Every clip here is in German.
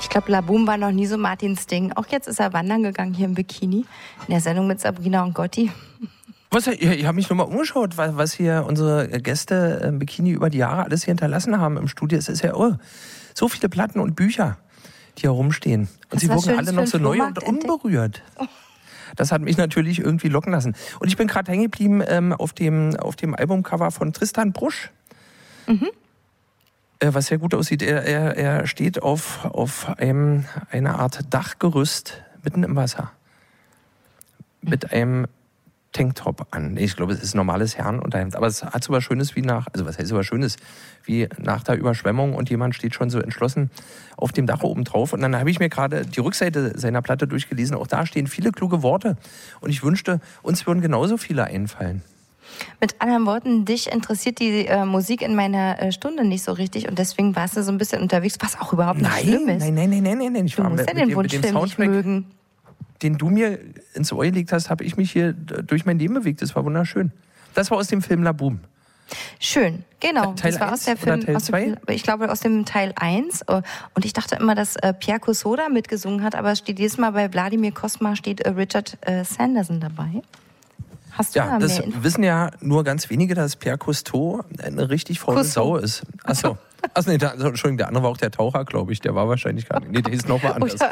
Ich glaube, Laboom war noch nie so Martins Ding. Auch jetzt ist er wandern gegangen hier im Bikini. In der Sendung mit Sabrina und Gotti. Ich habe mich nur mal umgeschaut, was hier unsere Gäste im Bikini über die Jahre alles hier hinterlassen haben im Studio. Es ist ja irre. So viele Platten und Bücher, die hier rumstehen. Und sie wirken alle noch so neu und unberührt. Oh. Das hat mich natürlich irgendwie locken lassen. Und ich bin gerade hängen geblieben auf dem Albumcover von Tristan Brusch. Mhm. Was sehr gut aussieht. Er steht auf einer Art Dachgerüst mitten im Wasser. Mit einem Tanktop an. Ich glaube, es ist ein normales Herrenunterhemd. Aber es hat so was Schönes was heißt so was Schönes? Wie nach der Überschwemmung und jemand steht schon so entschlossen auf dem Dach oben drauf. Und dann habe ich mir gerade die Rückseite seiner Platte durchgelesen. Auch da stehen viele kluge Worte. Und ich wünschte, uns würden genauso viele einfallen. Mit anderen Worten, dich interessiert die Musik in meiner Stunde nicht so richtig und deswegen warst du so ein bisschen unterwegs, was auch überhaupt nicht schlimm ist. Nein. Ich du musst ja den Wunschfilm nicht mögen. Den du mir ins Ohr gelegt hast, habe ich mich hier durch mein Leben bewegt. Das war wunderschön. Das war aus dem Film Laboom. Schön, genau. Teil das war 1 aus der Film, Teil 2? Ich glaube aus dem Teil 1. Und ich dachte immer, dass Pierre Cousteau mitgesungen hat, aber es steht jedes Mal bei Wladimir Cosma steht Richard Sanderson dabei. Hast du ja, das wissen ja nur ganz wenige, dass Pierre Cousteau eine richtig faule Sau ist. Achso. Nee, Entschuldigung, der andere war auch der Taucher, glaube ich. Der war wahrscheinlich gar nicht. Nee, der ist noch mal anders.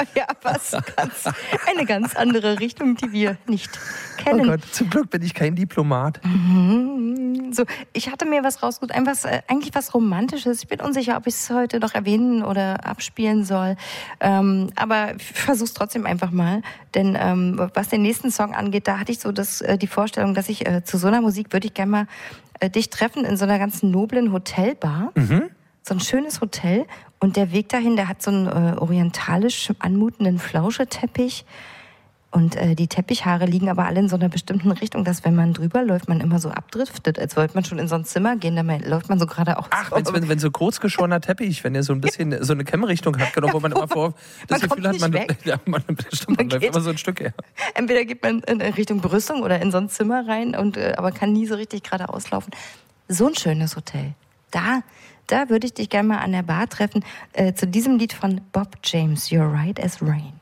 Eine ganz andere Richtung, die wir nicht kennen. Oh Gott, zum Glück bin ich kein Diplomat. So, ich hatte mir was rausgesucht, eigentlich was Romantisches. Ich bin unsicher, ob ich es heute noch erwähnen oder abspielen soll. Aber ich versuche es trotzdem einfach mal. Denn was den nächsten Song angeht, da hatte ich so die Vorstellung, dass ich zu so einer Musik würde ich gerne mal dich treffen in so einer ganz noblen Hotelbar. Mhm. So ein schönes Hotel und der Weg dahin, der hat so einen orientalisch anmutenden Flauscheteppich und die Teppichhaare liegen aber alle in so einer bestimmten Richtung, dass wenn man drüber läuft, man immer so abdriftet, als wollte man schon in so ein Zimmer gehen, dann läuft man so geradeaus. Ach, wenn so kurz geschorener Teppich, wenn er so ein bisschen so eine Kämmrichtung hat, genau, wo man immer das Gefühl hat, man läuft immer so ein Stück her. Entweder geht man in Richtung Brüstung oder in so ein Zimmer rein, aber kann nie so richtig geradeaus laufen. So ein schönes Hotel. Da würde ich dich gerne mal an der Bar treffen, zu diesem Lied von Bob James, You're Right as Rain.